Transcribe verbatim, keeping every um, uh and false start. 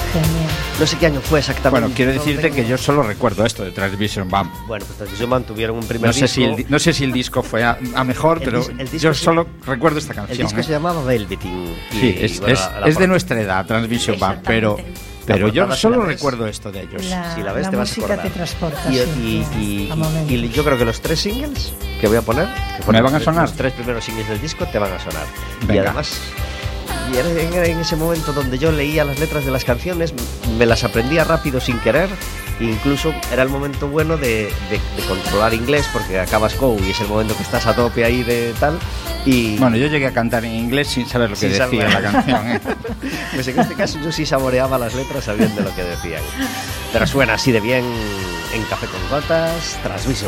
Genial. No sé qué año fue exactamente. Bueno, quiero decirte no que yo solo recuerdo esto de Transvision Band. Bueno, pues Transvision Band tuvieron un primer no sé disco. Si el, no sé si el disco fue a, a mejor, el pero dis, el yo se, solo recuerdo esta canción. El disco ¿eh? se llamaba Velveteen. Y, sí, es, y bueno, es, la, la es de nuestra edad, Transvision Band, pero... Pero yo solo recuerdo esto de ellos. La, si la ves, la te vas a acordar. Te transporta, y, sí, y, y, y, y yo creo que los tres singles que voy a poner, que ¿me van a sonar? Los tres primeros singles del disco te van a sonar. Venga. Y además, y era en ese momento donde yo leía las letras de las canciones, me las aprendía rápido sin querer. Incluso era el momento bueno de, de, de controlar inglés, porque acabas Go y es el momento que estás a tope ahí de tal. Y bueno, yo llegué a cantar en inglés sin saber lo que sin decía saber. la canción. ¿eh? Pues en este caso yo sí saboreaba las letras sabiendo lo que decían. Pero suena así de bien en Café con Gotas, Transvision